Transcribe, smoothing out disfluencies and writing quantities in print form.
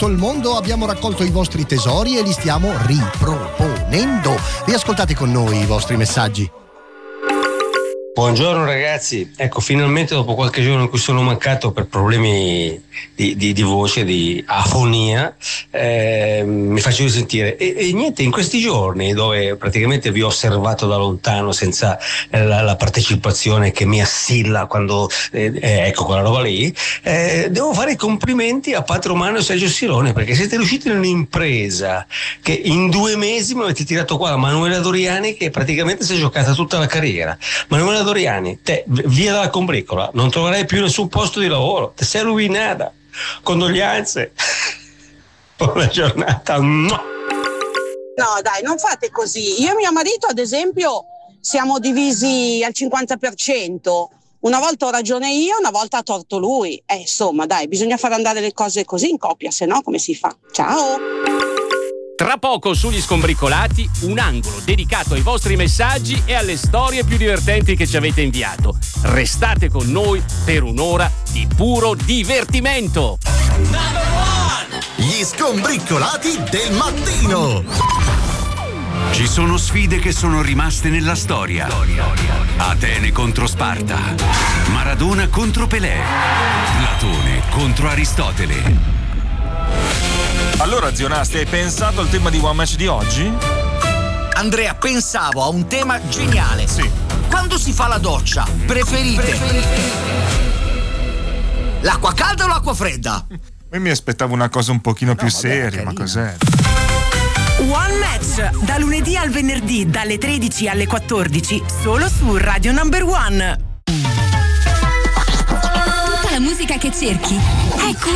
tutto il mondo abbiamo raccolto i vostri tesori e li stiamo riproponendo. Riascoltate con noi i vostri messaggi. Buongiorno ragazzi, ecco, finalmente dopo qualche giorno in cui sono mancato per problemi di voce, di afonia, mi faccio risentire e niente, in questi giorni dove praticamente vi ho osservato da lontano senza la partecipazione che mi assilla quando ecco quella roba lì, devo fare i complimenti a Pat Romano e Sergio Sirone, perché siete riusciti in un'impresa che in 2 mesi mi avete tirato qua la Manuela Doriani, che praticamente si è giocata tutta la carriera. Manuela Doriani, te via dalla combricola, non troverai più nessun posto di lavoro, te sei rovinata. Condoglianze. Buona giornata. No dai, non fate così. Io e mio marito ad esempio siamo divisi al 50%. Una volta ho ragione io, una volta ha torto lui. Insomma dai, bisogna far andare le cose così in coppia, se no come si fa? Ciao. Tra poco sugli Scombricolati, un angolo dedicato ai vostri messaggi e alle storie più divertenti che ci avete inviato. Restate con noi per un'ora di puro divertimento. Gli Scombricolati del mattino. Ci sono sfide che sono rimaste nella storia. Atene contro Sparta, Maradona contro Pelé, Platone contro Aristotele. Allora, zio Nasti, hai pensato al tema di One Match di oggi? Andrea, pensavo a un tema geniale. Sì. Quando si fa la doccia, preferite l'acqua calda o l'acqua fredda? Io mi aspettavo una cosa un pochino più seria, ma cos'è? One Match, da lunedì al venerdì, dalle 13 alle 14, solo su Radio Number One. Tutta la musica che cerchi è qui.